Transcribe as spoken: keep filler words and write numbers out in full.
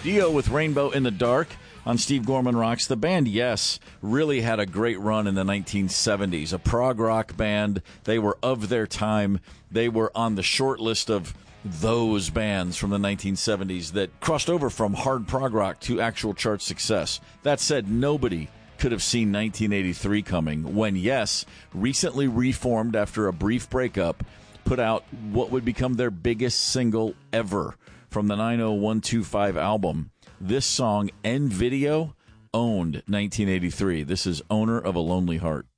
Dio with Rainbow in the Dark on Steve Gorman Rocks. The band, yes, really had a great run in the nineteen seventies. A prog rock band. They were of their time. They were on the short list of those bands from the nineteen seventies that crossed over from hard prog rock to actual chart success. That said, nobody could have seen nineteen eighty-three coming when, yes, recently reformed after a brief breakup, put out what would become their biggest single ever from the nine oh one two five album. This song and video owned nineteen eighty-three. This is Owner of a Lonely Heart.